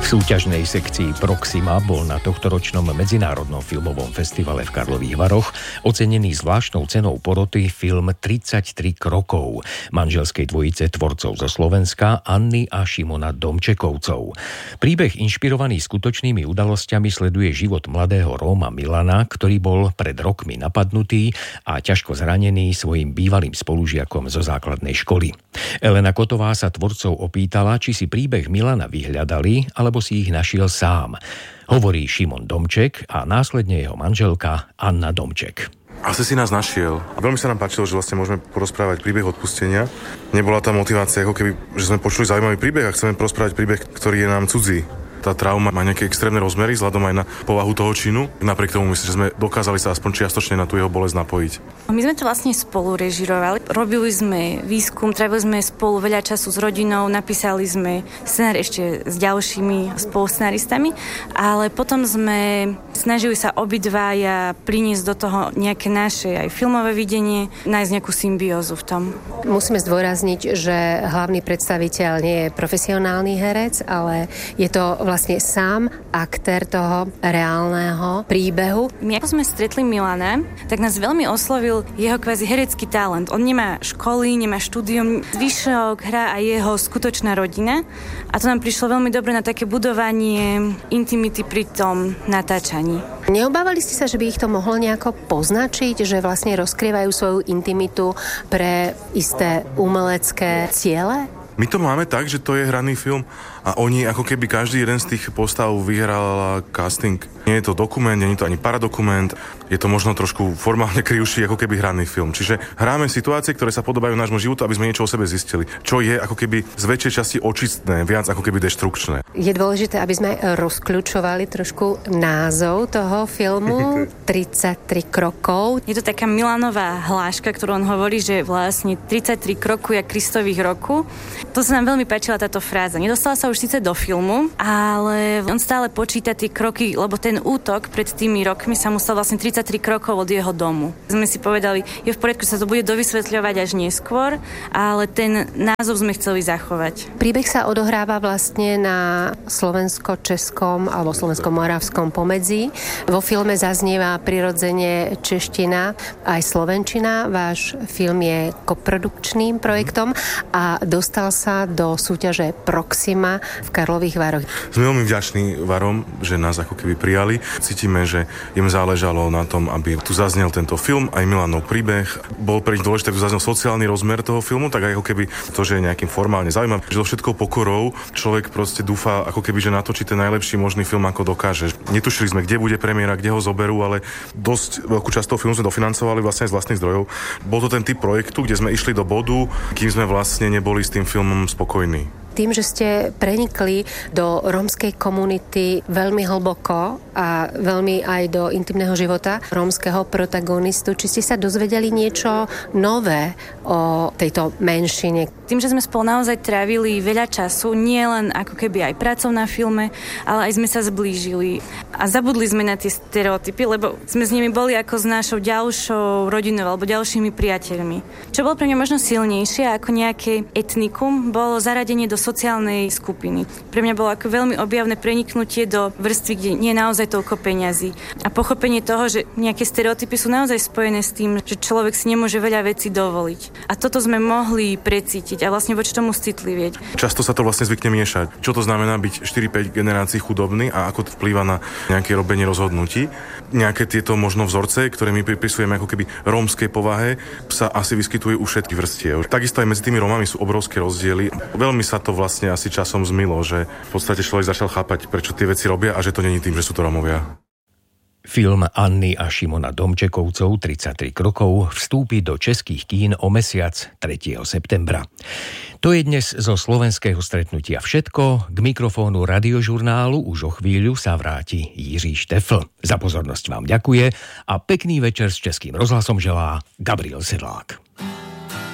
V súťažnej sekcii Proxima bol na tohtoročnom medzinárodnom filmovom festivale v Karlových Varoch ocenený zvláštnou cenou poroty film 33 krokov manželskej dvojice tvorcov zo Slovenska Anny a Šimona Domčekovcov. Príbeh inšpirovaný skutočnými udalosťami sleduje život mladého Róma Milana, ktorý bol pred rokmi napadnutý a ťažko zranený svojim bývalým spolužiakom zo základnej školy. Elena Kotová sa tvorcov opýtala, či si príbeh Milana vyhľadali, alebo si ich našiel sám. Hovorí Šimon Domček a následne jeho manželka Anna Domček. Asi si nás našiel. Veľmi sa nám páčilo, že vlastne môžeme porozprávať príbeh odpustenia. Nebola tá motivácia, ako keby, že sme počuli zaujímavý príbeh a chceme porozprávať príbeh, ktorý je nám cudzí. Tá trauma má nejaké extrémne rozmery vzhľadom aj na povahu toho činu. Napriek tomu myslím, že sme dokázali sa aspoň čiastočne na tú jeho bolesť napojiť. My sme to vlastne spolu režirovali. Robili sme výskum, trávili sme spolu veľa času s rodinou, napísali sme scenár ešte s ďalšími spoluscenaristami, ale potom sme snažili sa obidvaja priniesť do toho nejaké naše aj filmové videnie, nájsť nejakú symbiózu v tom. Musíme zdôrazniť, že hlavný predstaviteľ nie je profesionálny herec, ale je to vlastne sám aktér toho reálneho príbehu. My ako sme stretli Milana, tak nás veľmi oslovil jeho kvázi herecký talent. On nemá školy, nemá štúdium, zvyšok hrá aj jeho skutočná rodina a to nám prišlo veľmi dobre na také budovanie intimity pri tom natáčaní. Neobávali ste sa, že by ich to mohlo nejako poznačiť, že vlastne rozkrývajú svoju intimitu pre isté umelecké ciele? My to máme tak, že to je hraný film a oni ako keby každý jeden z tých postav vyhral casting. Nie je to dokument, nie je to ani paradokument, je to možno trošku formálne krivší ako keby hraný film. Čiže hráme situácie, ktoré sa podobajú nášmu životu, aby sme niečo o sebe zistili. Čo je ako keby z väčšej časti očistné, viac ako keby deštrukčné. Je dôležité, aby sme rozkľúčovali trošku názov toho filmu 33 krokov. Je to taká Milanová hláška, ktorú on hovorí, že vlastne 33 kroku je Kristových roku. To sa nám veľmi páčila táto fráza. Nedostala sa už síce do filmu, ale on stále počíta tie kroky, lebo ten útok pred tými rokmi sa musel vlastne 33 krokov od jeho domu. Sme si povedali, je v poriadku, sa to bude dovysvetľovať až neskôr, ale ten názov sme chceli zachovať. Príbeh sa odohráva vlastne na slovensko-českom alebo slovensko-moravskom pomedzi. Vo filme zaznieva prirodzene čeština aj slovenčina. Váš film je koprodukčným projektom a dostal sa do súťaže Proxima v Karlových Varoch. Sme veľmi vďační Varom, že nás ako keby prijali. Cítime, že im záležalo na tom, aby tu zaznel tento film, aj Milanov príbeh. Bol pre nich dôležité, aby tu zaznel sociálny rozmer toho filmu, tak aj ako keby to, že je nejakým formálne zaujímavé, že so všetkou pokorou človek proste dúfa, ako keby, že natočí ten najlepší možný film, ako dokáže. Netušili sme, kde bude premiéra, kde ho zoberú, ale dosť veľkú časť toho filmu sme dofinancovali vlastne z vlastných zdrojov. Bol to ten typ projektu, kde sme išli do bodu, kým sme vlastne neboli s tým filmom spokojní. Tým, že ste prenikli do rómskej komunity veľmi hlboko a veľmi aj do intimného života rómskeho protagonistu, či ste sa dozvedeli niečo nové o tejto menšine? Tým, že sme spolu naozaj trávili veľa času, nie len ako keby aj prácou na filme, ale aj sme sa zblížili a zabudli sme na tie stereotypy, lebo sme s nimi boli ako s našou ďalšou rodinou alebo ďalšími priateľmi. Čo bolo pre mňa možno silnejšie ako nejaké etnikum, bolo zaradenie do sociálnej skupiny. Pre mňa bolo ako veľmi objavné preniknutie do vrstvy, kde nie je naozaj toľko peňazí. A pochopenie toho, že nejaké stereotypy sú naozaj spojené s tým, že človek si nemôže veľa vecí dovoliť. A toto sme mohli precítiť a vlastne voči tomu citlivieť. Často sa to vlastne zvykne miešať. Čo to znamená byť 4-5 generácií chudobný a ako to vplýva na nejaké robenie rozhodnutí. Nejaké tieto možno vzorce, ktoré my pripisujeme ako keby rómskej povahe, sa asi vyskytujú u všetkých vrstiev. Takisto aj medzi tými Rómami sú obrovské rozdiely. Veľmi sa to vlastne asi časom zmilo, že v podstate človek začal chápať, prečo tie veci robia a že to není tým, že sú to Rómovia. Film Anny a Šimona Domčekovcov 33 krokov vstúpi do českých kín o mesiac 3. septembra. To je dnes zo slovenského stretnutia všetko. K mikrofónu radiožurnálu už o chvíľu sa vráti Jiří Štefl. Za pozornosť vám ďakuje a pekný večer s Českým rozhlasom želá Gabriel Sedlák.